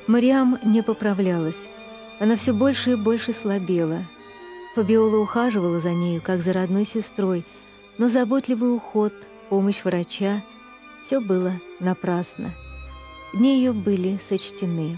Мариам не поправлялась. Она все больше и больше слабела. Фабиола ухаживала за нею, как за родной сестрой, но заботливый уход, помощь врача — все было напрасно. Дни ее были сочтены.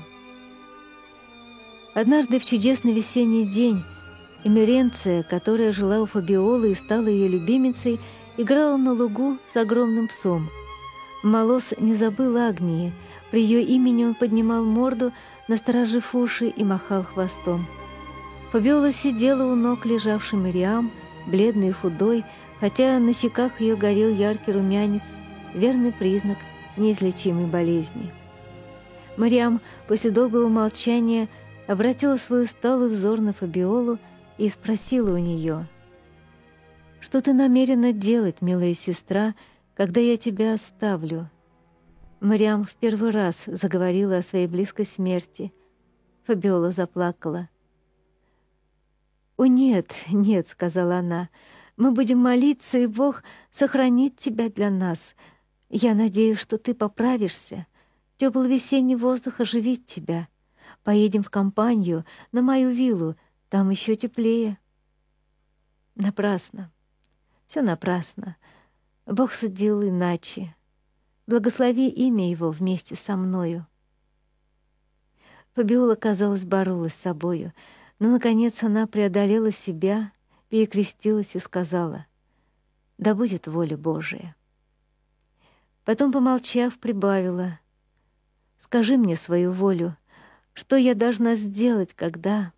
Однажды в чудесный весенний день Эмеренция, которая жила у Фабиолы и стала ее любимицей, играла на лугу с огромным псом. Молос не забыл Агнии. При ее имени он поднимал морду, насторожив уши, и махал хвостом. Фабиола сидела у ног лежавшей Мариам, бледной и худой, хотя на щеках ее горел яркий румянец, верный признак неизлечимой болезни. Мариам после долгого молчания обратила свой усталый взор на Фабиолу и спросила у нее: «Что ты намерена делать, милая сестра, когда я тебя оставлю?» Мариам в первый раз заговорила о своей близкой смерти. Фабиола заплакала. «О, нет, нет», — сказала она, — «мы будем молиться, и Бог сохранит тебя для нас. Я надеюсь, что ты поправишься. Теплый весенний воздух оживит тебя. Поедем в компанию, на мою виллу, там еще теплее». Напрасно. Все напрасно. Бог судил иначе. Благослови имя Его вместе со мною. Фабиола, казалось, боролась с собою, но, наконец, она преодолела себя, перекрестилась и сказала: «Да будет воля Божия». Потом, помолчав, прибавила: «Скажи мне свою волю, что я должна сделать, когда...»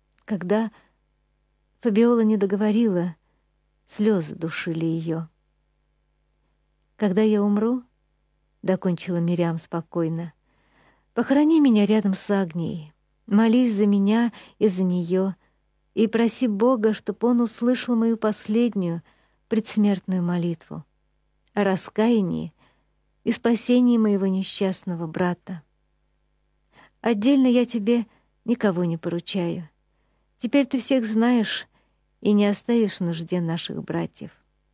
Фабиола не договорила, слезы душили ее. «Когда я умру, — докончила Мириам спокойно, — похорони меня рядом с Агнией, молись за меня и за нее, и проси Бога, чтоб Он услышал мою последнюю предсмертную молитву о раскаянии и спасении моего несчастного брата. Отдельно я тебе никого не поручаю. Теперь ты всех знаешь и не оставишь в нужде наших братьев».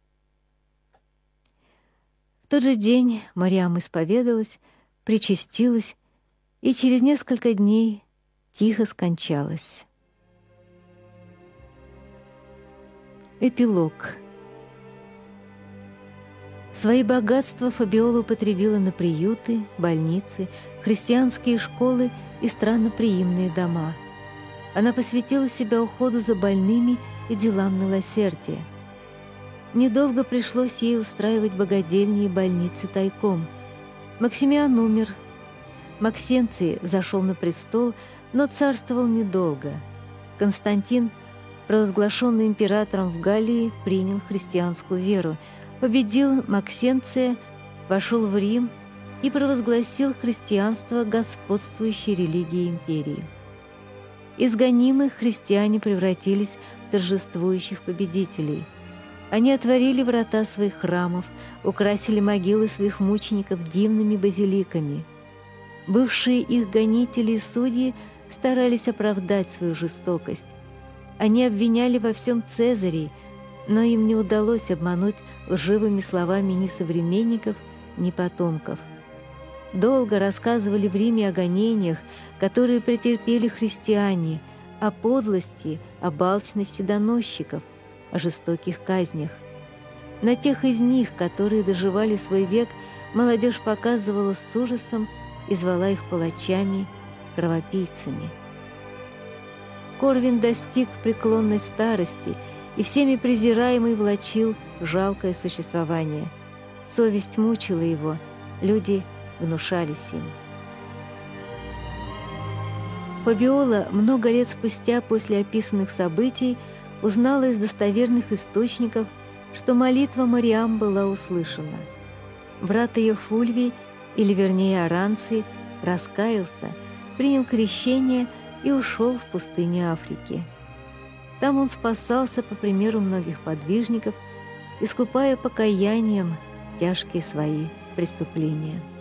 В тот же день Мариам исповедалась, причастилась и через несколько дней тихо скончалась. Эпилог. Свои богатства Фабиола употребила на приюты, больницы, христианские школы и странноприимные дома. Она посвятила себя уходу за больными и делам милосердия. Недолго пришлось ей устраивать богадельни и больницы тайком. Максимиан умер. Максенций взошел на престол, но царствовал недолго. Константин, провозглашенный императором в Галлии, принял христианскую веру, победил Максенция, вошел в Рим и провозгласил христианство господствующей религией империи. Изгонимые христиане превратились в торжествующих победителей. Они отворили врата своих храмов, украсили могилы своих мучеников дивными базиликами. Бывшие их гонители и судьи старались оправдать свою жестокость. Они обвиняли во всем Цезарей, но им не удалось обмануть лживыми словами ни современников, ни потомков. Долго рассказывали в Риме о гонениях, которые претерпели христиане, о подлости, об алчности доносчиков, о жестоких казнях. На тех из них, которые доживали свой век, молодежь показывала с ужасом и звала их палачами, кровопийцами. Корвин достиг преклонной старости и всеми презираемый влачил жалкое существование. Совесть мучила его, люди гнушались им. Фабиола много лет спустя после описанных событий узнала из достоверных источников, что молитва Мариам была услышана. Брат ее Фульвий, или вернее Оранций, раскаялся, принял крещение и ушел в пустыню Африки. Там он спасался по примеру многих подвижников, искупая покаянием тяжкие свои преступления.